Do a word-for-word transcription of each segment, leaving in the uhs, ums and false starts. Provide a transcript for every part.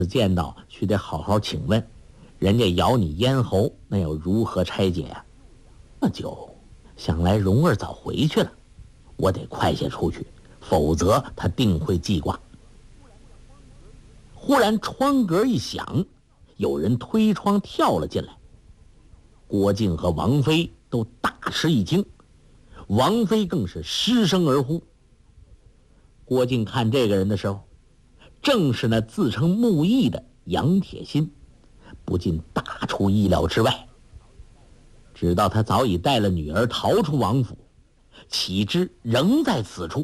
见到须得好好请问，人家咬你咽喉，那要如何拆解呀、啊？那就想来蓉儿早回去了，我得快些出去，否则他定会记挂。忽然窗格一响，有人推窗跳了进来。郭靖和王妃都大吃一惊，王妃更是失声而呼。郭靖看这个人的时候，正是那自称木易的杨铁心，不禁大出意料之外。直到他早已带了女儿逃出王府，岂知仍在此处。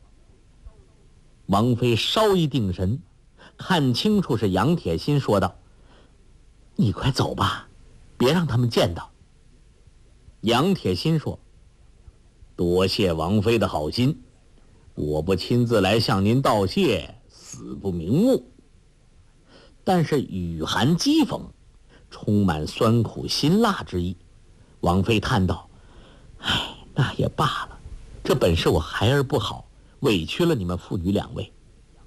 王妃稍一定神，看清楚是杨铁心，说道：“你快走吧，别让他们见到。”杨铁心说：“多谢王妃的好心，我不亲自来向您道谢，死不瞑目。”但是雨寒讥讽，充满酸苦辛辣之意。王妃叹道：“唉，那也罢了，这本是我孩儿不好，委屈了你们父女两位。”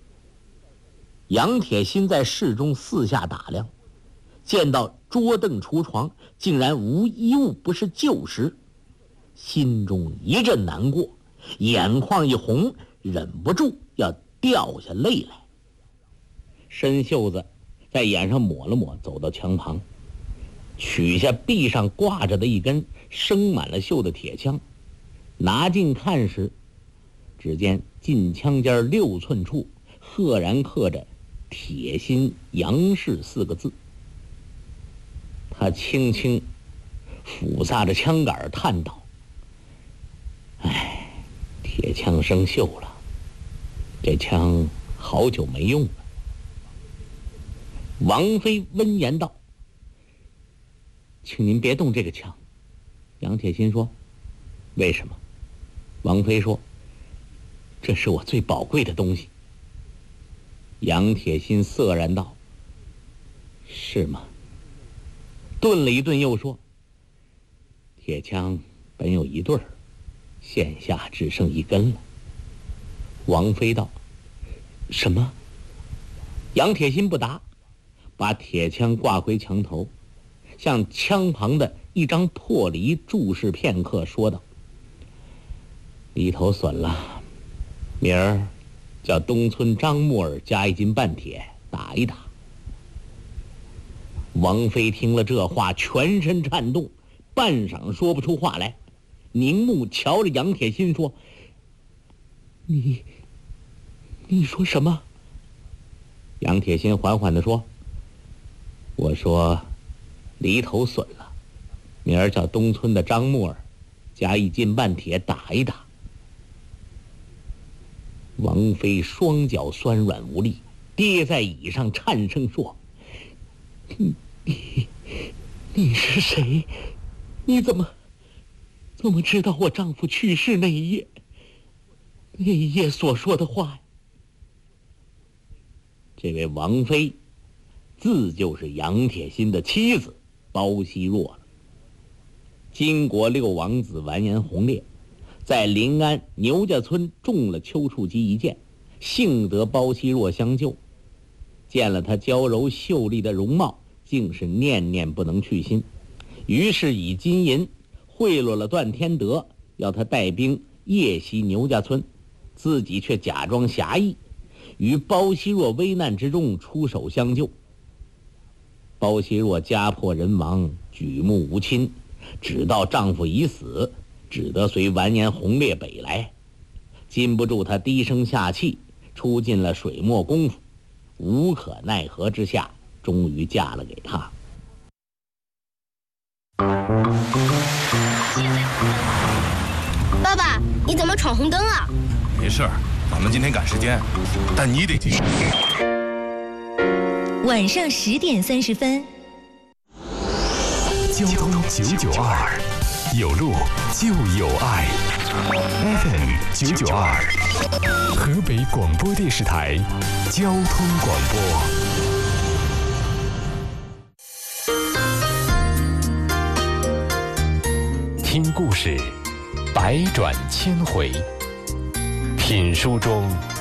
杨铁心在室中四下打量，见到桌凳橱床竟然无一物不是旧时，心中一阵难过，眼眶一红，忍不住要掉下泪来。伸袖子在眼上抹了抹，走到墙旁，取下壁上挂着的一根生满了锈的铁枪，拿近看时，只见近枪尖六寸处赫然刻着铁心杨氏四个字。他轻轻抚撒着枪杆，叹道：“唉，铁枪生锈了，这枪好久没用了。”王妃温言道：“请您别动这个枪。”杨铁心说：“为什么？”王妃说：“这是我最宝贵的东西。”杨铁心涩然道：“是吗？”顿了一顿，又说：“铁枪本有一对儿，现下只剩一根了。”王妃道：“什么？”杨铁心不答，把铁枪挂回墙头，向枪旁的一张破梨注视片刻，说道：“梨头损了，明儿叫东村张木儿加一斤半铁打一打。”王妃听了这话，全身颤动，半晌说不出话来，凝目瞧着杨铁心说：“你你说什么？”杨铁心缓缓地说：“我说梨头损了，明儿叫东村的张木儿加一斤半铁打一打。”王妃双脚酸软无力，跌在椅上，颤声说：“你你你是谁？你怎么怎么知道我丈夫去世那一夜那一夜所说的话呀？”这位王妃自就是杨铁心的妻子包惜若了。金国六王子完颜洪烈在临安牛家村中了丘处机一箭，幸得包惜若相救，见了他娇柔秀丽的容貌，竟是念念不能去心，于是以金银贿赂了段天德，要他带兵夜袭牛家村，自己却假装侠义，于包惜若危难之中出手相救。包惜若家破人亡，举目无亲，只道丈夫已死，只得随完颜洪烈北来。禁不住他低声下气，出尽了水墨功夫，无可奈何之下，终于嫁了给他。 爸爸，你怎么闯红灯啊？ 没事儿，咱们今天赶时间，但你得记住。 晚上十点三十分， 交通九九二，有路就有爱。F M 九九二，河北广播电视台交通广播。听故事，百转千回；品书中